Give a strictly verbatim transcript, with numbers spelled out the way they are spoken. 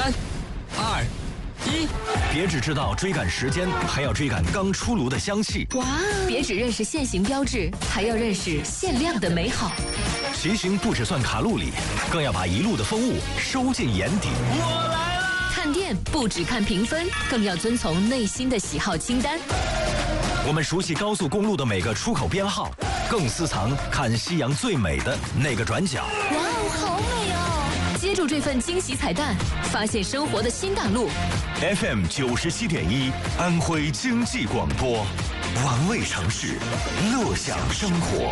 三、二、一， 别只知道追赶时间，还要追赶刚出炉的香气。 哇！别只认识现行标志，还要认识限量的美好。 骑行不只算卡路里，更要把一路的风物收进眼底。 我来了！ 看店不只看评分，更要遵从内心的喜好清单。 我们熟悉高速公路的每个出口编号，更私藏看夕阳最美的那个转角。 哇哦，好美哦！接住这份惊喜彩蛋，发现生活的新大陆。 F M 九十七点一，安徽经济广播，玩味城市，乐享生活。